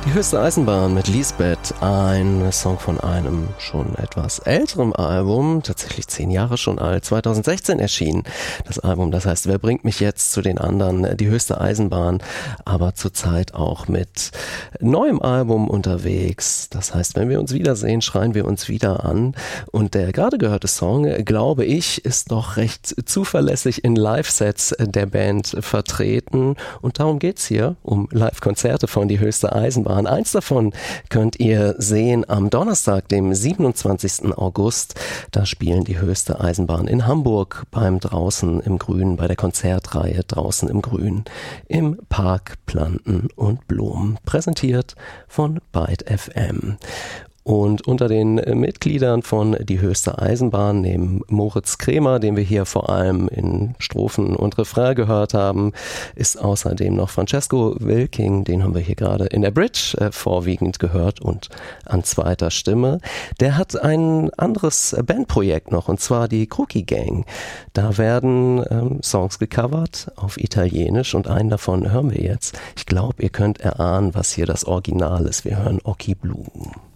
Die höchste Eisenbahn mit Lisbeth, ein Song von einem schon etwas älteren Album, tatsächlich 10 Jahre schon alt, 2016 erschienen. Das Album, das heißt, wer bringt mich jetzt zu den anderen? Die höchste Eisenbahn, aber zurzeit auch mit neuem Album unterwegs. Das heißt, wenn wir uns wiedersehen, schreien wir uns wieder an. Und der gerade gehörte Song, glaube ich, ist doch recht zuverlässig in Live-Sets der Band vertreten. Und darum geht's hier, um Live-Konzerte von Die höchste Eisenbahn. Eins davon könnt ihr sehen am Donnerstag, dem 27. August. Da spielen Die höchste Eisenbahn in Hamburg beim Draußen im Grün, bei der Konzertreihe Draußen im Grün im Park Planten und Blumen. Präsentiert von Byte FM. Und unter den Mitgliedern von Die höchste Eisenbahn, neben Moritz Kremer, den wir hier vor allem in Strophen und Refrain gehört haben, ist außerdem noch Francesco Wilking, den haben wir hier gerade in der Bridge vorwiegend gehört und an zweiter Stimme. Der hat ein anderes Bandprojekt noch, und zwar die Crookie Gang. Da werden Songs gecovert auf Italienisch und einen davon hören wir jetzt. Ich glaube, ihr könnt erahnen, was hier das Original ist. Wir hören Occhi Blu.